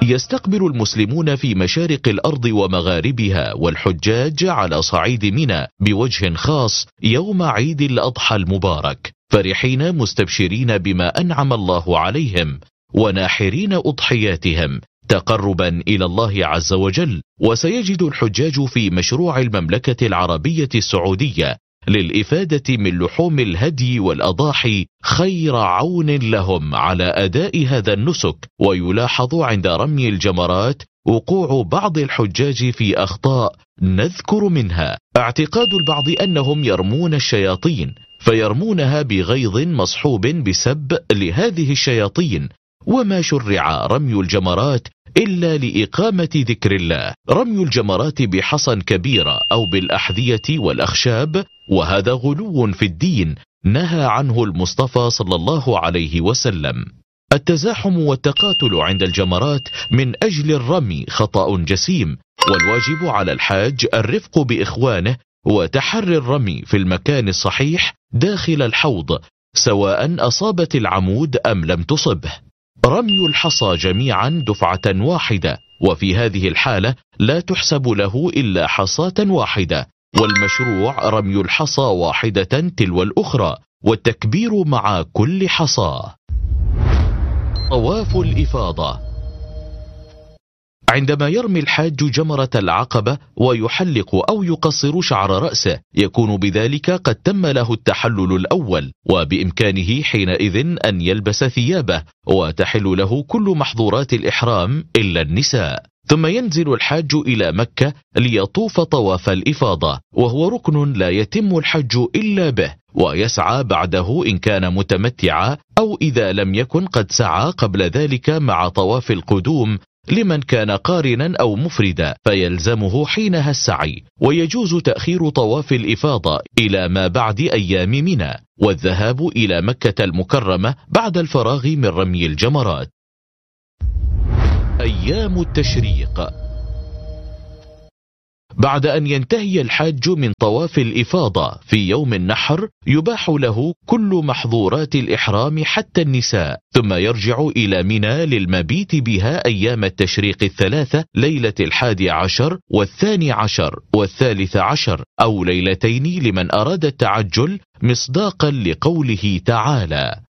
يستقبل المسلمون في مشارق الأرض ومغاربها والحجاج على صعيد منى بوجه خاص يوم عيد الأضحى المبارك، فرحين مستبشرين بما أنعم الله عليهم، وناحرين أضحياتهم تقربا إلى الله عز وجل. وسيجد الحجاج في مشروع المملكة العربية السعودية للإفادة من لحوم الهدي والأضاحي خير عون لهم على أداء هذا النسك. ويلاحظ عند رمي الجمرات وقوع بعض الحجاج في أخطاء، نذكر منها اعتقاد البعض أنهم يرمون الشياطين، فيرمونها بغيظ مصحوب بسب لهذه الشياطين، وما شرع رمي الجمرات إلا لإقامة ذكر الله. رمي الجمرات بحصى كبيرة أو بالأحذية والأخشاب، وهذا غلو في الدين نهى عنه المصطفى صلى الله عليه وسلم. التزاحم والتقاتل عند الجمرات من أجل الرمي خطأ جسيم، والواجب على الحاج الرفق بإخوانه وتحري الرمي في المكان الصحيح داخل الحوض، سواء أصابت العمود أم لم تصبه. رمي الحصى جميعا دفعة واحدة، وفي هذه الحالة لا تحسب له إلا حصاة واحدة، والمشروع رمي الحصى واحدة تلو الأخرى، والتكبير مع كل حصى. طواف الإفاضة. عندما يرمي الحاج جمرة العقبة ويحلق أو يقصر شعر رأسه، يكون بذلك قد تم له التحلل الأول، وبإمكانه حينئذ أن يلبس ثيابه، وتحل له كل محظورات الإحرام إلا النساء. ثم ينزل الحاج إلى مكة ليطوف طواف الإفاضة، وهو ركن لا يتم الحج إلا به، ويسعى بعده إن كان متمتعا، أو إذا لم يكن قد سعى قبل ذلك مع طواف القدوم لمن كان قارنا أو مفردا، فيلزمه حينها السعي. ويجوز تأخير طواف الإفاضة إلى ما بعد أيام منى، والذهاب إلى مكة المكرمة بعد الفراغ من رمي الجمرات. أيام التشريق. بعد أن ينتهي الحاج من طواف الإفاضة في يوم النحر، يباح له كل محظورات الإحرام حتى النساء، ثم يرجع إلى منى للمبيت بها أيام التشريق الثلاثة، ليلة 11 و12 و13، أو ليلتين لمن أراد التعجل، مصداقا لقوله تعالى: